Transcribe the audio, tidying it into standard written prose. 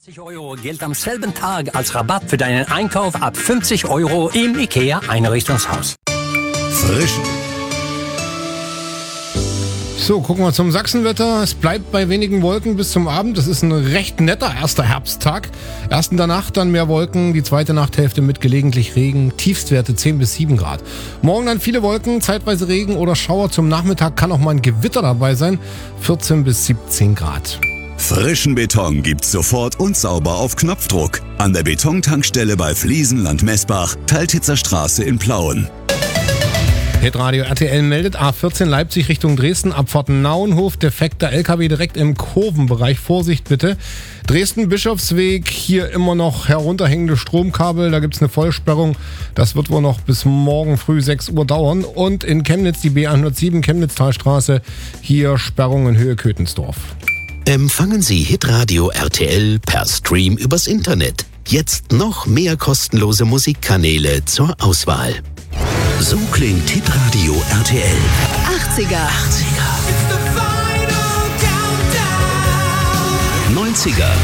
€ gilt am selben Tag als Rabatt für deinen Einkauf ab 50 € im IKEA-Einrichtungshaus. Frisch. So, gucken wir zum Sachsenwetter. Es bleibt bei wenigen Wolken bis zum Abend. Es ist ein recht netter erster Herbsttag. Erst in der Nacht dann mehr Wolken, die zweite Nachthälfte mit gelegentlich Regen. Tiefstwerte 10 bis 7 Grad. Morgen dann viele Wolken, zeitweise Regen oder Schauer. Zum Nachmittag kann auch mal ein Gewitter dabei sein. 14 bis 17 Grad. Frischen Beton gibt's sofort und sauber auf Knopfdruck. An der Betontankstelle bei Fliesenland Messbach, Teiltitzer Straße in Plauen. Hitradio RTL meldet A14 Leipzig Richtung Dresden, Abfahrt Nauenhof, defekter LKW direkt im Kurvenbereich. Vorsicht bitte. Dresden-Bischofsweg, hier immer noch herunterhängende Stromkabel, da gibt's eine Vollsperrung. Das wird wohl noch bis morgen früh 6 Uhr dauern. Und in Chemnitz die B107 Chemnitztalstraße, hier Sperrung in Höhe Kötensdorf. Empfangen Sie Hitradio RTL per Stream übers Internet. Jetzt noch mehr kostenlose Musikkanäle zur Auswahl. So klingt Hitradio RTL. 80er. 90er.